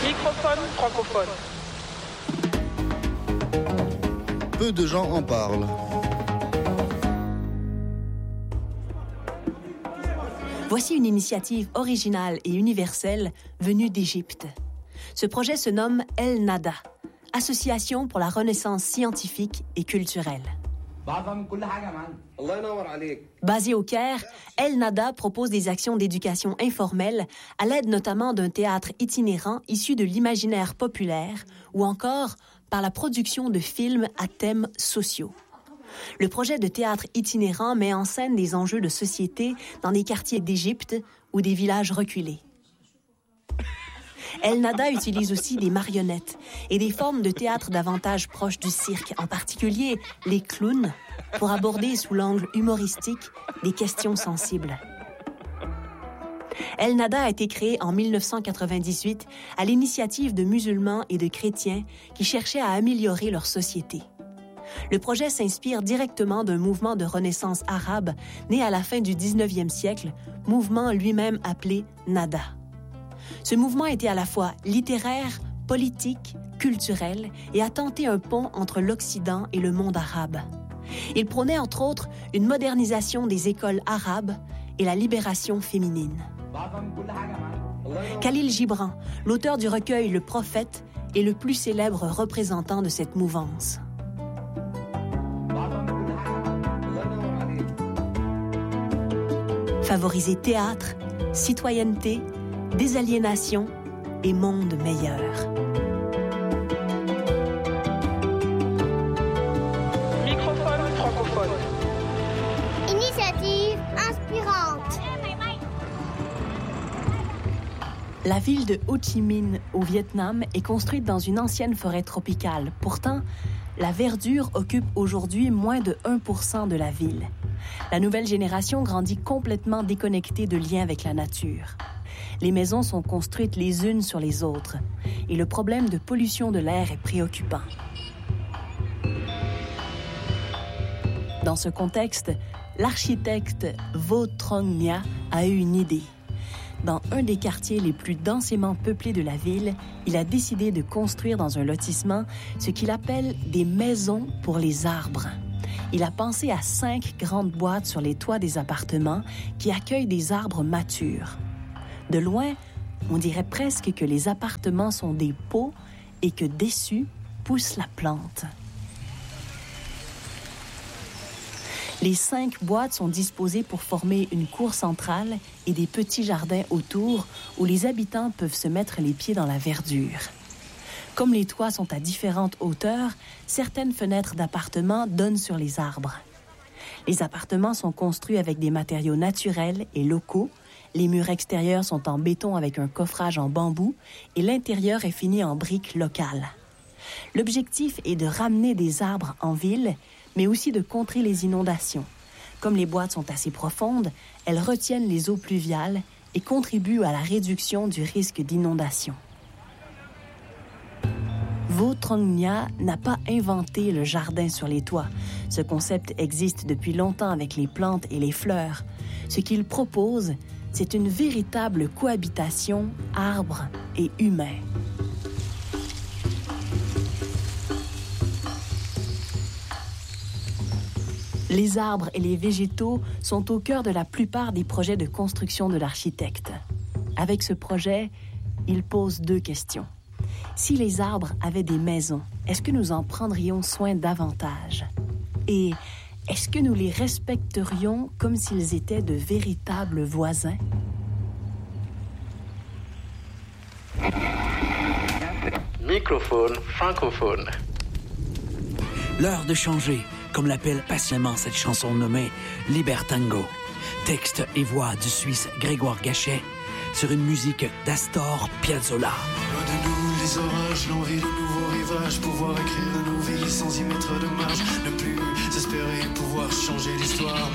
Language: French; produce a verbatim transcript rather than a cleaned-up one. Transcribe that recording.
Microphone francophone. Peu de gens en parlent. Voici une initiative originale et universelle venue d'Égypte. Ce projet se nomme El Nada, Association pour la Renaissance scientifique et culturelle. Basé au Caire, El Nada propose des actions d'éducation informelle à l'aide notamment d'un théâtre itinérant issu de l'imaginaire populaire ou encore par la production de films à thèmes sociaux. Le projet de théâtre itinérant met en scène des enjeux de société dans des quartiers d'Égypte ou des villages reculés. El Nada utilise aussi des marionnettes et des formes de théâtre davantage proches du cirque, en particulier les clowns, pour aborder sous l'angle humoristique des questions sensibles. El Nada a été créé en dix-neuf cent quatre-vingt-dix-huit à l'initiative de musulmans et de chrétiens qui cherchaient à améliorer leur société. Le projet s'inspire directement d'un mouvement de renaissance arabe né à la fin du dix-neuvième siècle, mouvement lui-même appelé Nada. Ce mouvement était à la fois littéraire, politique, culturel et a tenté un pont entre l'Occident et le monde arabe. Il prônait entre autres une modernisation des écoles arabes et la libération féminine. Khalil Gibran, l'auteur du recueil Le Prophète, est le plus célèbre représentant de cette mouvance. Favoriser théâtre, citoyenneté, désaliénation et monde meilleur. Microphone francophone. Initiative inspirante. La ville de Ho Chi Minh, au Vietnam, est construite dans une ancienne forêt tropicale. Pourtant, la verdure occupe aujourd'hui moins de un pour cent de la ville. La nouvelle génération grandit complètement déconnectée de liens avec la nature. Les maisons sont construites les unes sur les autres et le problème de pollution de l'air est préoccupant. Dans ce contexte, l'architecte Vo Trong Nha a eu une idée. Dans un des quartiers les plus densément peuplés de la ville, il a décidé de construire dans un lotissement ce qu'il appelle des maisons pour les arbres. Il a pensé à cinq grandes boîtes sur les toits des appartements qui accueillent des arbres matures. De loin, on dirait presque que les appartements sont des pots et que dessus pousse la plante. Les cinq boîtes sont disposées pour former une cour centrale et des petits jardins autour où les habitants peuvent se mettre les pieds dans la verdure. Comme les toits sont à différentes hauteurs, certaines fenêtres d'appartements donnent sur les arbres. Les appartements sont construits avec des matériaux naturels et locaux. Les murs extérieurs sont en béton avec un coffrage en bambou et l'intérieur est fini en briques locales. L'objectif est de ramener des arbres en ville, mais aussi de contrer les inondations. Comme les boîtes sont assez profondes, elles retiennent les eaux pluviales et contribuent à la réduction du risque d'inondation. Vo Trong Nha n'a pas inventé le jardin sur les toits. Ce concept existe depuis longtemps avec les plantes et les fleurs. Ce qu'il propose, c'est une véritable cohabitation arbres et humains. Les arbres et les végétaux sont au cœur de la plupart des projets de construction de l'architecte. Avec ce projet, il pose deux questions. Si les arbres avaient des maisons, est-ce que nous en prendrions soin davantage? Et est-ce que nous les respecterions comme s'ils étaient de véritables voisins? Microphone francophone. L'heure de changer, comme l'appelle patiemment cette chanson nommée Libertango. Texte et voix du Suisse Grégoire Gachet sur une musique d'Astor Piazzolla. Loin de nous les orages, l'envie de nouveaux rivages, pouvoir écrire nos vies sans y mettre de marge, ne plus espérer pouvoir changer l'histoire.